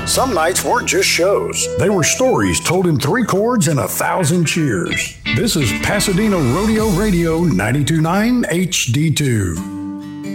Some nights weren't just shows. They were stories told in 3 chords and 1,000 cheers. This is Pasadena Rodeo Radio 92.9 HD2.